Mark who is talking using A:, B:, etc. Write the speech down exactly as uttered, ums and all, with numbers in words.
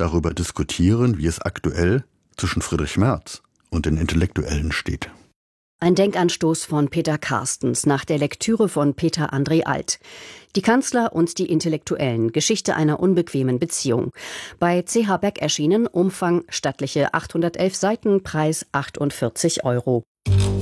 A: darüber diskutieren, wie es aktuell zwischen Friedrich Merz und den Intellektuellen steht.
B: Ein Denkanstoß von Peter Carstens nach der Lektüre von Peter André Alt. Die Kanzler und die Intellektuellen. Geschichte einer unbequemen Beziehung. Bei C H Beck erschienen, Umfang stattliche achthundertelf Seiten, Preis achtundvierzig Euro.